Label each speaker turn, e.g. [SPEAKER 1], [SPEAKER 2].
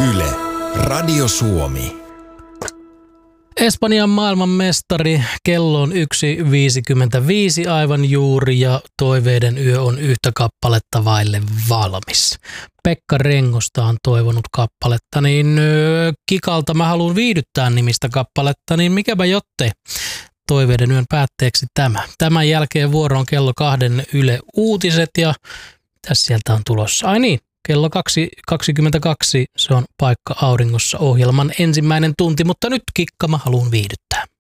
[SPEAKER 1] Yle, Radio Suomi.
[SPEAKER 2] Espanjan maailmanmestari, kello on 1.55 aivan juuri ja toiveiden yö on yhtä kappaletta vaille valmis. Pekka Rengosta on toivonut kappaletta, niin Kikalta mä haluan viihdyttää nimistä kappaletta, niin mikäpä jotte toiveiden yön päätteeksi tämä. Tämän jälkeen vuoro on kello 2 Yle Uutiset ja tässä sieltä on tulossa. Ai niin. Kello 2.22, se on Paikka auringossa ohjelman ensimmäinen tunti, mutta nyt Kikka mä haluan viihdyttää.